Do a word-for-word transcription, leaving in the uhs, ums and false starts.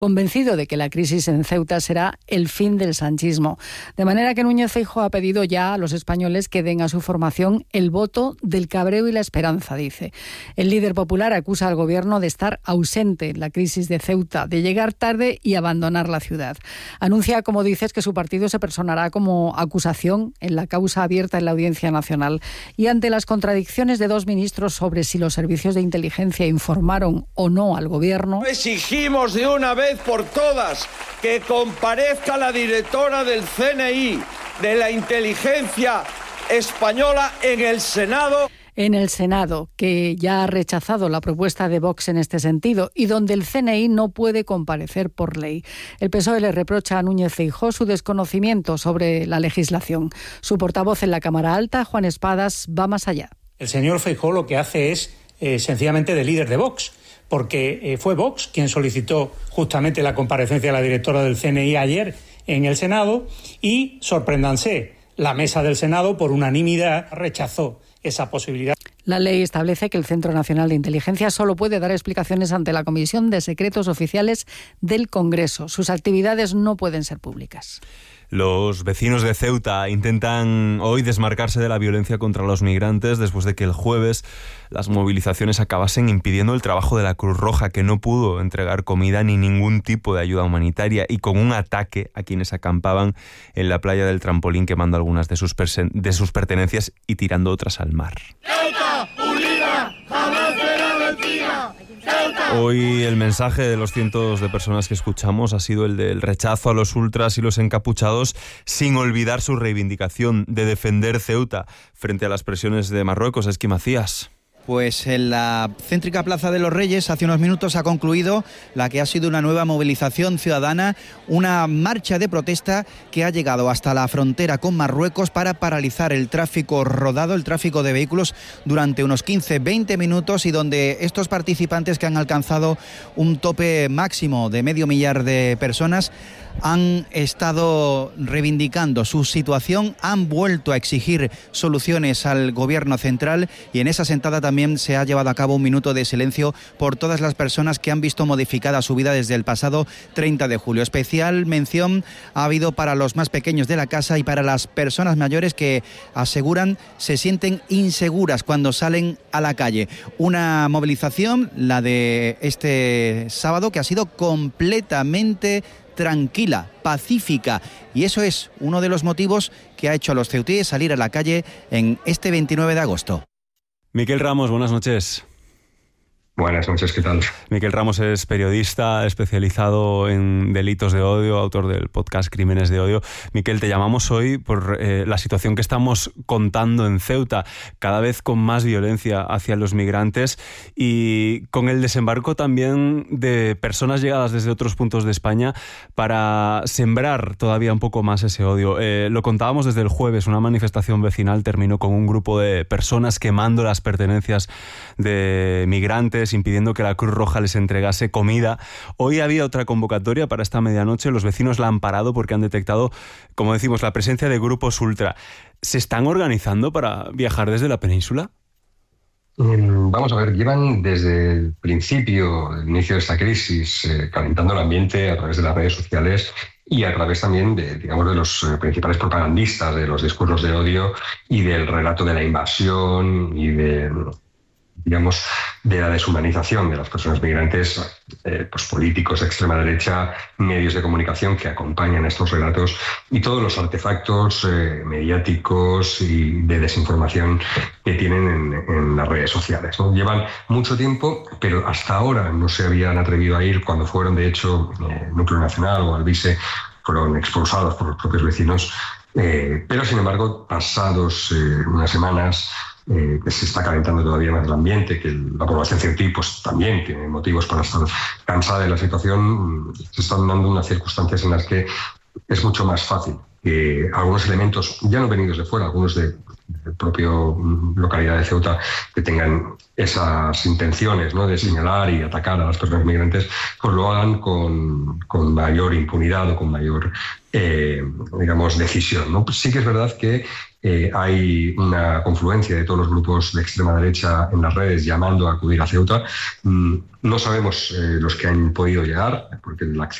convencido de que la crisis en Ceuta será el fin del sanchismo. De manera que Núñez Feijóo ha pedido ya a los españoles que den a su formación el voto del cabreo y la esperanza, dice. El líder popular acusa al gobierno de estar ausente en la crisis de Ceuta, de llegar tarde y abandonar la ciudad. Anuncia, como dices, que su partido se personará como acusación en la causa abierta en la Audiencia Nacional. Y ante las contradicciones de dos ministros sobre si los servicios de inteligencia informaron o no al gobierno, exigimos de una vez por todas que comparezca la directora del C N I, de la inteligencia española, en el Senado. En el Senado, que ya ha rechazado la propuesta de Vox en este sentido y donde el C N I no puede comparecer por ley. El P S O E le reprocha a Núñez Feijóo su desconocimiento sobre la legislación. Su portavoz en la Cámara Alta, Juan Espadas, va más allá. El señor Feijóo lo que hace es eh, sencillamente de líder de Vox, porque eh, fue Vox quien solicitó justamente la comparecencia de la directora del C N I ayer en el Senado y, sorpréndanse, la mesa del Senado por unanimidad rechazó esa posibilidad. La ley establece que el Centro Nacional de Inteligencia solo puede dar explicaciones ante la Comisión de Secretos Oficiales del Congreso. Sus actividades no pueden ser públicas. Los vecinos de Ceuta intentan hoy desmarcarse de la violencia contra los migrantes después de que el jueves las movilizaciones acabasen impidiendo el trabajo de la Cruz Roja, que no pudo entregar comida ni ningún tipo de ayuda humanitaria, y con un ataque a quienes acampaban en la playa del Trampolín, quemando algunas de sus, de sus pertenencias y tirando otras al mar. ¡Ceuta, unida, jamás será vencida! Hoy el mensaje de los cientos de personas que escuchamos ha sido el del rechazo a los ultras y los encapuchados, sin olvidar su reivindicación de defender Ceuta frente a las presiones de Marruecos. Esqui Macías. Pues en la céntrica Plaza de los Reyes hace unos minutos ha concluido la que ha sido una nueva movilización ciudadana, una marcha de protesta que ha llegado hasta la frontera con Marruecos para paralizar el tráfico rodado, el tráfico de vehículos durante unos quince a veinte minutos, y donde estos participantes, que han alcanzado un tope máximo de medio millar de personas, han estado reivindicando su situación, han vuelto a exigir soluciones al gobierno central, y en esa sentada también se ha llevado a cabo un minuto de silencio por todas las personas que han visto modificada su vida desde el pasado treinta de julio. Especial mención ha habido para los más pequeños de la casa y para las personas mayores que aseguran se sienten inseguras cuando salen a la calle. Una movilización, la de este sábado, que ha sido completamente tranquila, pacífica, y eso es uno de los motivos que ha hecho a los ceutíes salir a la calle en este veintinueve de agosto. Miquel Ramos, buenas noches. Buenas noches, ¿qué tal? Miquel Ramos es periodista especializado en delitos de odio, autor del podcast Crímenes de Odio. Miquel, te llamamos hoy por eh, la situación que estamos contando en Ceuta, cada vez con más violencia hacia los migrantes y con el desembarco también de personas llegadas desde otros puntos de España para sembrar todavía un poco más ese odio. Eh, lo contábamos desde el jueves, una manifestación vecinal terminó con un grupo de personas quemando las pertenencias de migrantes, impidiendo que la Cruz Roja les entregase comida. Hoy había otra convocatoria para esta medianoche. Los vecinos la han parado porque han detectado, como decimos, la presencia de grupos ultra. ¿Se están organizando para viajar desde la península? Vamos a ver, llevan desde el principio, el inicio de esta crisis, eh, calentando el ambiente a través de las redes sociales y a través también de, digamos, de los eh, principales propagandistas de los discursos de odio y del relato de la invasión y de, digamos, de la deshumanización de las personas migrantes, eh, pues políticos de extrema derecha, medios de comunicación que acompañan estos relatos y todos los artefactos eh, mediáticos y de desinformación que tienen en, en las redes sociales, ¿no? Llevan mucho tiempo, pero hasta ahora no se habían atrevido a ir cuando fueron, de hecho, eh, Núcleo Nacional o Alvise fueron expulsados por los propios vecinos, eh, pero sin embargo, pasados eh, unas semanas, Eh, que se está calentando todavía más el ambiente, que la población ceutí pues también tiene motivos para estar cansada de la situación, se están dando unas circunstancias en las que es mucho más fácil que algunos elementos, ya no venidos de fuera, algunos de la propia localidad de Ceuta, que tengan esas intenciones, ¿no?, de señalar y atacar a las personas migrantes, pues lo hagan con, con mayor impunidad o con mayor, eh, digamos, decisión, ¿no? Pues sí que es verdad que eh, hay una confluencia de todos los grupos de extrema derecha en las redes llamando a acudir a Ceuta. Mm, no sabemos eh, los que han podido llegar, porque el acceso